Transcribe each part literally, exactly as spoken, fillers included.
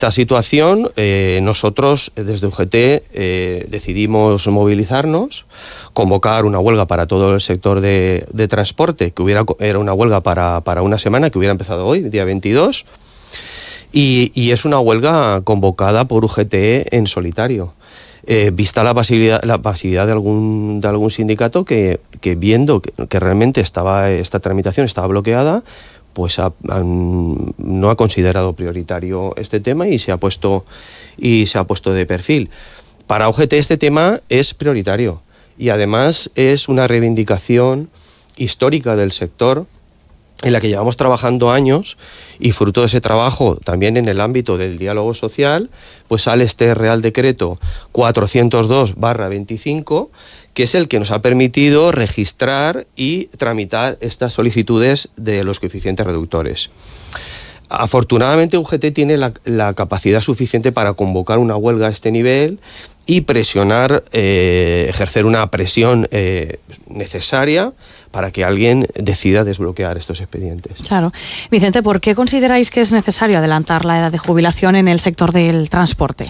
esta situación, eh, nosotros desde U G T eh, decidimos movilizarnos, convocar una huelga para todo el sector de, de transporte, que hubiera, era una huelga para, para una semana, que hubiera empezado hoy, día veintidós, y, y es una huelga convocada por U G T en solitario. Eh, vista la pasividad, la pasividad de algún de algún sindicato que, que viendo que, que realmente estaba esta tramitación estaba bloqueada, pues ha, han, no ha considerado prioritario este tema y se ha puesto y se ha puesto de perfil. Para U G T este tema es prioritario y además es una reivindicación histórica del sector, en la que llevamos trabajando años, y fruto de ese trabajo también en el ámbito del diálogo social, pues sale este Real Decreto cuatrocientos dos barra veinticinco, que es el que nos ha permitido registrar y tramitar estas solicitudes de los coeficientes reductores. Afortunadamente U G T tiene la, la capacidad suficiente para convocar una huelga a este nivel y presionar, eh, ejercer una presión eh, necesaria para que alguien decida desbloquear estos expedientes. Claro. Vicente, ¿por qué consideráis que es necesario adelantar la edad de jubilación en el sector del transporte?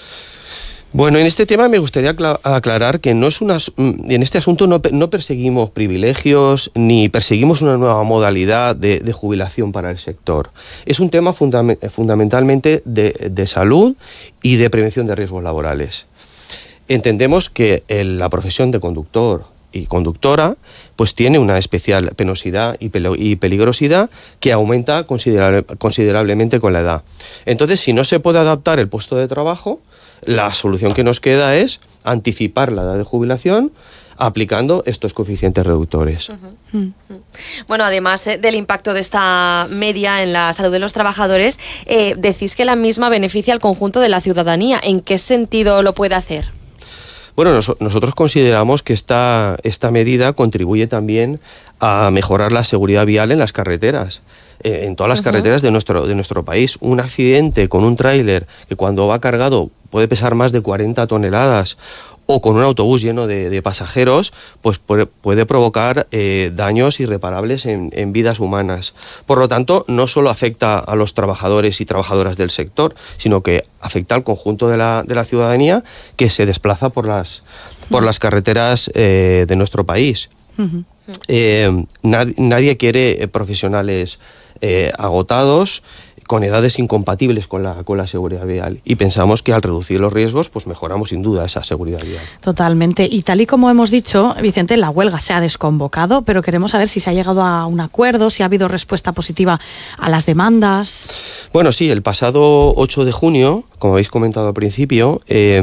Bueno, en este tema me gustaría aclarar que no es una, en este asunto no, no perseguimos privilegios ni perseguimos una nueva modalidad de, de jubilación para el sector. Es un tema fundam, fundamentalmente de, de salud y de prevención de riesgos laborales. Entendemos que el, la profesión de conductor y conductora pues tiene una especial penosidad y, pel y peligrosidad que aumenta considerable, considerablemente con la edad. Entonces, si no se puede adaptar el puesto de trabajo, la solución que nos queda es anticipar la edad de jubilación aplicando estos coeficientes reductores. Uh-huh. Uh-huh. Bueno, además eh, del impacto de esta media en la salud de los trabajadores, eh, decís que la misma beneficia al conjunto de la ciudadanía. ¿En qué sentido lo puede hacer? Bueno, nos, nosotros consideramos que esta, esta medida contribuye también a mejorar la seguridad vial en las carreteras, eh, en todas las uh-huh. carreteras de nuestro, de nuestro país. Un accidente con un tráiler que cuando va cargado puede pesar más de cuarenta toneladas, o con un autobús lleno de, de pasajeros, pues puede, puede provocar eh, daños irreparables en, en vidas humanas. Por lo tanto, no solo afecta a los trabajadores y trabajadoras del sector, sino que afecta al conjunto de la, de la ciudadanía que se desplaza por las, por las carreteras eh, de nuestro país. Uh-huh. eh, nad, nadie quiere profesionales eh, agotados, con edades incompatibles con la, con la seguridad vial, y pensamos que al reducir los riesgos pues mejoramos sin duda esa seguridad vial. Totalmente, y tal y como hemos dicho, Vicente, la huelga se ha desconvocado, pero queremos saber si se ha llegado a un acuerdo, si ha habido respuesta positiva a las demandas. Bueno, sí, el pasado ocho de junio, como habéis comentado al principio, eh,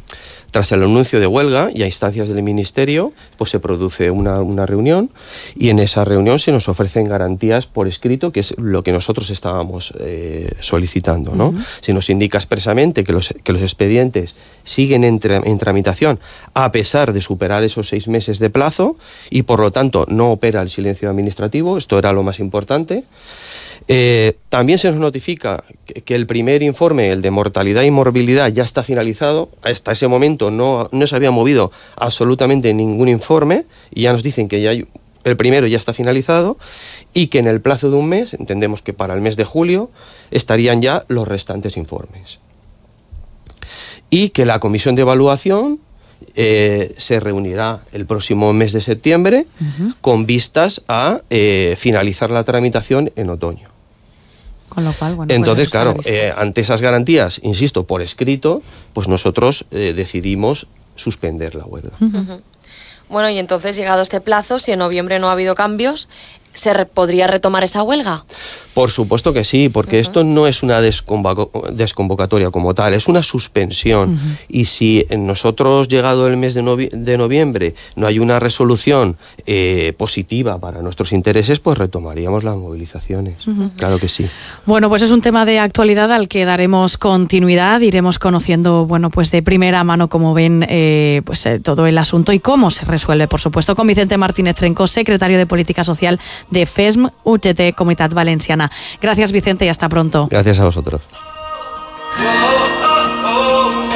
tras el anuncio de huelga y a instancias del Ministerio, pues se produce una, una reunión, y en esa reunión se nos ofrecen garantías por escrito, que es lo que nosotros estábamos eh, solicitando, ¿no? Uh-huh. Se nos indica expresamente que los, que los expedientes siguen en, tra en tramitación a pesar de superar esos seis meses de plazo, y por lo tanto no opera el silencio administrativo. Esto era lo más importante. Eh, también se nos notifica que, que el primer informe, el de mortalidad y morbilidad, ya está finalizado. Hasta ese momento no, no se había movido absolutamente ningún informe, y ya nos dicen que ya hay, el primero ya está finalizado, y que en el plazo de un mes, entendemos que para el mes de julio, estarían ya los restantes informes. Y que la comisión de evaluación Eh, se reunirá el próximo mes de septiembre, uh-huh. con vistas a eh, finalizar la tramitación en otoño. Con lo cual, bueno, entonces, pues claro, eh, ante esas garantías, insisto, por escrito, pues nosotros eh, decidimos suspender la huelga. Uh-huh. Uh-huh. Bueno, y entonces, llegado este plazo, si en noviembre no ha habido cambios, ¿se re podría retomar esa huelga? Por supuesto que sí, porque uh-huh. esto no es una desconvocatoria como tal, es una suspensión. Uh-huh. Y si en nosotros, llegado el mes de, novi de noviembre, no hay una resolución eh, positiva para nuestros intereses, pues retomaríamos las movilizaciones. Uh-huh. Claro que sí. Bueno, pues es un tema de actualidad al que daremos continuidad, iremos conociendo, bueno, pues de primera mano, como ven, eh, pues eh, todo el asunto y cómo se resuelve, por supuesto, con Vicente Martínez Trenco, secretario de Política Social de F E S M U G T Comunitat Valenciana. Gracias, Vicente, y hasta pronto. Gracias a vosotros.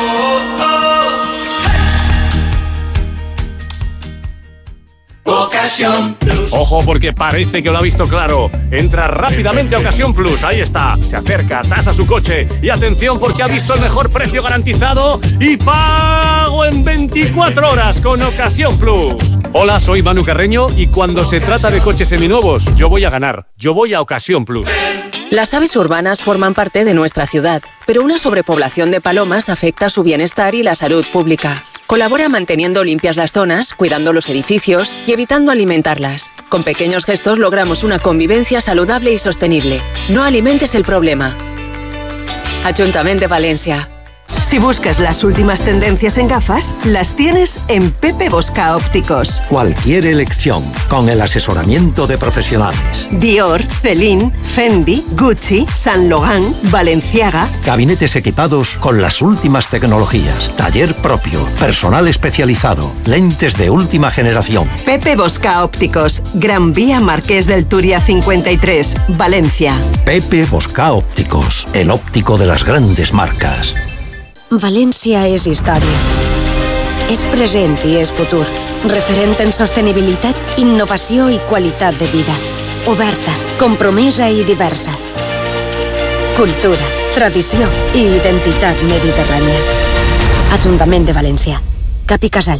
Boca Ocasión Plus. Ojo, porque parece que lo ha visto claro. Entra rápidamente a Ocasión Plus, ahí está. Se acerca, tasa su coche y atención porque ha visto el mejor precio garantizado y pago en veinticuatro horas con Ocasión Plus. Hola, soy Manu Carreño y cuando se trata de coches seminuevos, yo voy a ganar. Yo voy a Ocasión Plus. Las aves urbanas forman parte de nuestra ciudad, pero una sobrepoblación de palomas afecta su bienestar y la salud pública. Colabora manteniendo limpias las zonas, cuidando los edificios y evitando alimentarlas. Con pequeños gestos logramos una convivencia saludable y sostenible. No alimentes el problema. Ayuntamiento de Valencia. Si buscas las últimas tendencias en gafas, las tienes en Pepe Bosca Ópticos. Cualquier elección, con el asesoramiento de profesionales. Dior, Celine, Fendi, Gucci, Saint Laurent, Balenciaga. Gabinetes equipados con las últimas tecnologías. Taller propio, personal especializado, lentes de última generación. Pepe Bosca Ópticos, Gran Vía Marqués del Turia cincuenta y tres, Valencia. Pepe Bosca Ópticos, el óptico de las grandes marcas. València és història. És present i és futur. Referent en sostenibilitat, innovació i qualitat de vida. Oberta, compromesa i diversa. Cultura, tradició i identitat mediterrània. Ajuntament de València. Cap i Casal.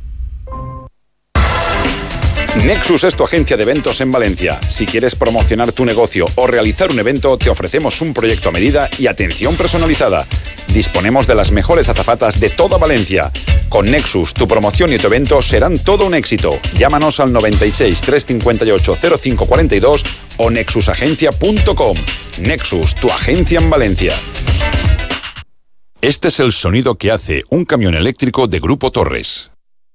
Nexus es tu agencia de eventos en Valencia. Si quieres promocionar tu negocio o realizar un evento, te ofrecemos un proyecto a medida y atención personalizada. Disponemos de las mejores azafatas de toda Valencia. Con Nexus, tu promoción y tu evento serán todo un éxito. Llámanos al noventa y seis, trescientos cincuenta y ocho, cero cinco cuarenta y dos o nexus agencia punto com. Nexus, tu agencia en Valencia. Este es el sonido que hace un camión eléctrico de Grupo Torres.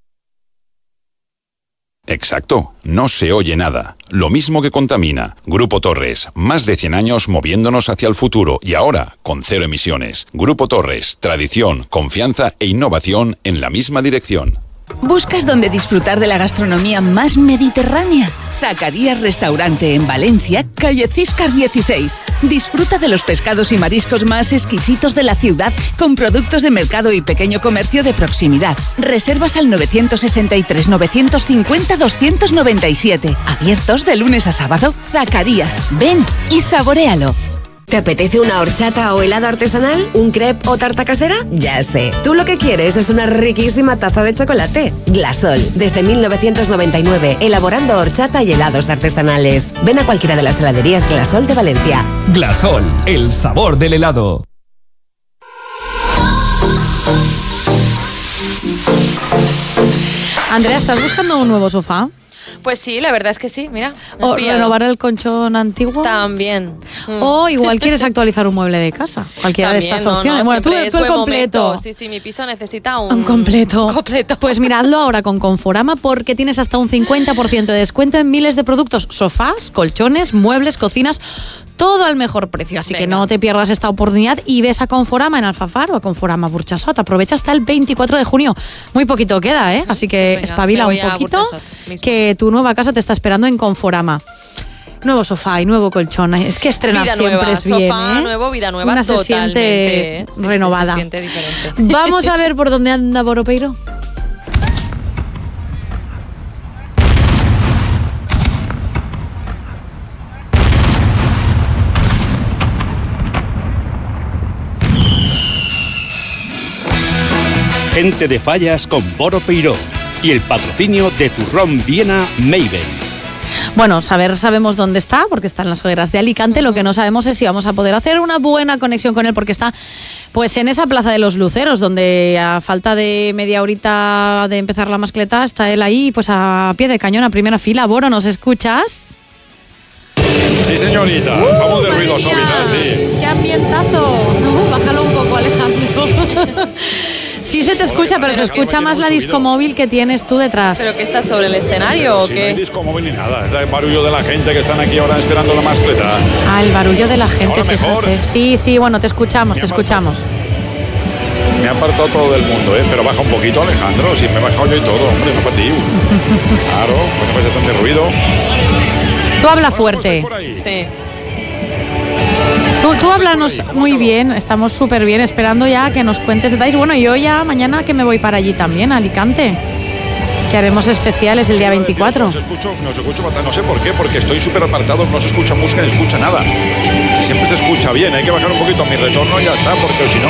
Exacto, no se oye nada. Lo mismo que contamina. Grupo Torres, más de cien años moviéndonos hacia el futuro y ahora con cero emisiones. Grupo Torres, tradición, confianza e innovación en la misma dirección. ¿Buscas dónde disfrutar de la gastronomía más mediterránea? Zacarías Restaurante en Valencia, calle Ciscar dieciséis. Disfruta de los pescados y mariscos más exquisitos de la ciudad con productos de mercado y pequeño comercio de proximidad. Reservas al nueve seis tres, nueve cinco cero, dos nueve siete. Abiertos de lunes a sábado. Zacarías, ven y saboréalo. ¿Te apetece una horchata o helado artesanal? ¿Un crepe o tarta casera? Ya sé. Tú lo que quieres es una riquísima taza de chocolate. Glasol, desde mil novecientos noventa y nueve, elaborando horchata y helados artesanales. Ven a cualquiera de las heladerías Glasol de Valencia. Glasol, el sabor del helado. Andrea, ¿estás buscando un nuevo sofá? Pues sí, la verdad es que sí, mira. O renovar el colchón antiguo. También. Mm. O igual quieres actualizar un mueble de casa. Cualquiera También, de estas no, opciones. No, bueno, tú, tú el completo. Momento. Sí, sí, mi piso necesita un, un completo. completo. Pues miradlo ahora con Conforama porque tienes hasta un cincuenta por ciento de descuento en miles de productos. Sofás, colchones, muebles, cocinas. Todo al mejor precio, así Venga. que no te pierdas esta oportunidad y ves a Conforama en Alfafar o a Conforama Burchasot. Aprovecha hasta el veinticuatro de junio. Muy poquito queda, ¿eh? Así que pues venga, espabila un poquito que tu nueva casa te está esperando en Conforama. Nuevo sofá y nuevo colchón. Es que estrenar vida siempre nueva, es bien, sofá ¿eh? nuevo, vida nueva, Una se siente sí, renovada. Sí, se siente diferente. Vamos a ver por dónde anda Boropeiro. Gente de Fallas con Boro Peiró y el patrocinio de Turrón Viena Mabel. Bueno, saber sabemos dónde está, porque está en las hogueras de Alicante. Uh-huh. Lo que no sabemos es si vamos a poder hacer una buena conexión con él, porque está pues en esa Plaza de los Luceros, donde a falta de media horita de empezar la mascleta, está él ahí pues a pie de cañón, a primera fila. Boro, ¿nos escuchas? Sí, señorita. Uh, Vamos de ruidoso, vital, sí. ¡Qué ambientazo! Uh, bájalo un poco, Alejandro. Sí se te escucha, pero se escucha más la disco móvil que tienes tú detrás. ¿Pero qué estás sobre el escenario o sí, qué? No hay disco móvil ni nada, es el barullo de la gente que están aquí ahora esperando la mascleta. Ah, el barullo de la gente, ahora fíjate. Mejor. Sí, sí, bueno, te escuchamos, te escuchamos. Me ha apartado todo del mundo, ¿eh? Pero baja un poquito, Alejandro, si me he bajado yo y todo, hombre, no para ti. Claro, pues no pasa tanto ruido. Tú habla fuerte. Sí. Tú, tú háblanos muy bien, estamos súper bien, esperando ya que nos cuentes detalles. Bueno, yo ya mañana que me voy para allí también, a Alicante. Que haremos especiales el día veinticuatro. No se escucho, no se escucho, no sé por qué, porque estoy súper apartado, no se escucha música, ni se escucha nada. Siempre se escucha bien, hay que bajar un poquito mi retorno y ya está, porque si no,